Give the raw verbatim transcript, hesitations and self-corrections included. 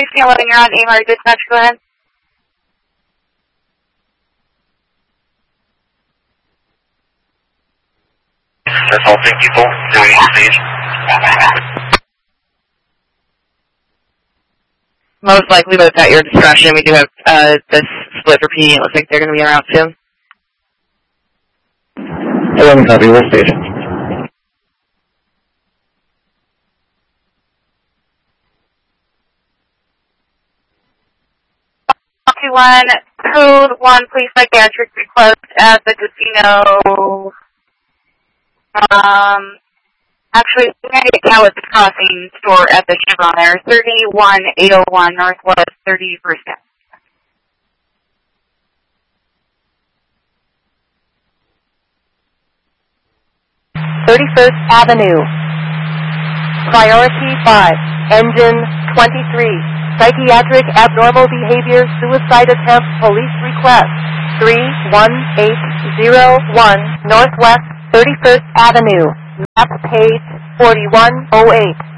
sixteen eleven, you're on A M R dispatch, go ahead. Assaulting people, doing please. Most likely, but it's at your discretion. We do have uh, this split for P D. It looks like they're going to be around soon. eleven copy, West Station. two one, code one, please psychiatric request at the casino. Um, actually, United Cowlitz Crossing store at the Chevron there, thirty-one eight oh one Northwest thirty-first Avenue. thirty-first Avenue. Priority five, engine twenty-three. Psychiatric abnormal behavior, suicide attempt, police request. three one eight zero one Northwest thirty-first Avenue. Map page forty-one oh eight.